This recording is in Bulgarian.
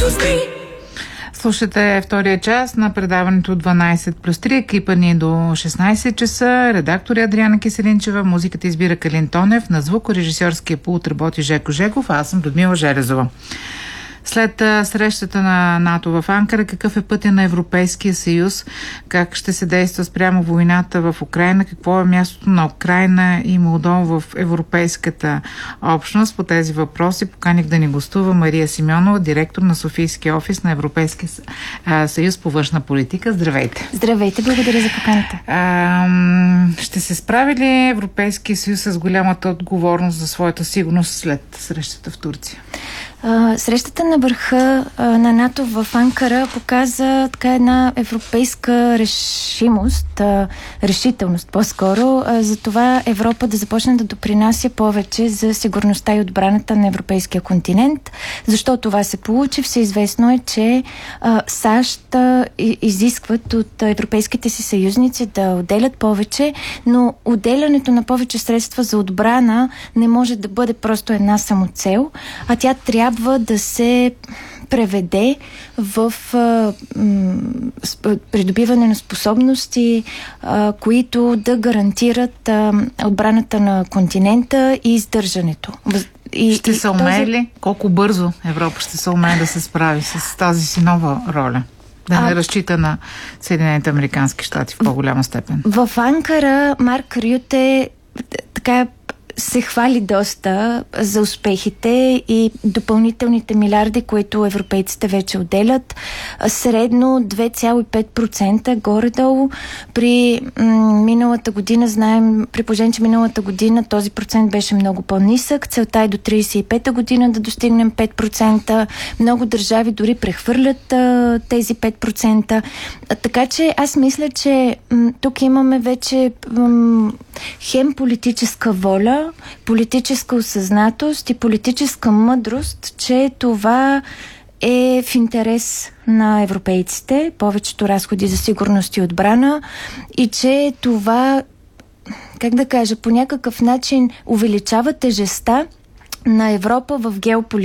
Слушате втория час на предаването 12+3. Екипа ни до 16 часа. Редактори Адриана Киселинчева, музиката избира Калин Тонев, на звукорежисьорския пулт работи Жеко Жеков, а аз съм Людмила Железова. След срещата на НАТО в Анкара, какъв е пътя на Европейския съюз, как ще се действа спрямо войната в Украйна, какво е мястото на Украйна и Молдова в европейската общност? По тези въпроси поканих да ни гостува Мария Симеонова, директор на Софийския офис на Европейския съюз по външна политика. Здравейте! Здравейте, благодаря за поканата. Ще се справи ли Европейския съюз с голямата отговорност за своята сигурност след срещата в Турция? Срещата на върха на НАТО в Анкара показа така една европейска решителност по-скоро, за това Европа да започне да допринася повече за сигурността и отбраната на европейския континент. Защо това се получи? Всеизвестно е, че САЩ изискват от европейските си съюзници да отделят повече, но отделянето на повече средства за отбрана не може да бъде просто една самоцел, а тя трябва да се преведе в придобиване на способности, които да гарантират отбраната на континента и издържането. Ще се умее ли? Колко бързо Европа ще се умее да се справи с тази си нова роля? Да не разчита на Съединените американски щати в по-голяма степен. В Анкара Марк Рюте така се хвали доста за успехите и допълнителните милиарди, които европейците вече отделят. Средно 2,5% горе-долу. При миналата година, знаем, при положение, че миналата година този процент беше много по-нисък. Целта е до 35-та година да достигнем 5%. Много държави дори прехвърлят тези 5%. Така че аз мисля, че тук имаме вече хем политическа воля, политическа осъзнатост и политическа мъдрост, че това е в интерес на европейците, повечето разходи за сигурност и отбрана, и че това, как да кажа, по някакъв начин увеличава тежестта на Европа в геополитиката.